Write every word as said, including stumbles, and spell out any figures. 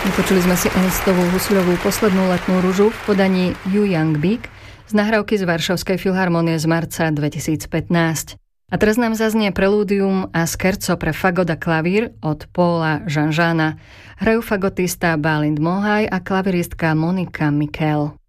Vypočuli sme si Ernstovú Husľovú Poslednú letnú ružu v podaní You Young Beak z nahrávky z Varšavskej filharmonie z marca dvetisícpätnásť. A teraz nám zaznie prelúdium a scherzo pre fagot a klavír od Paula Jean-Jeana. Hrajú fagotista Bálint Mohaj a klaviristka Monika Mikel.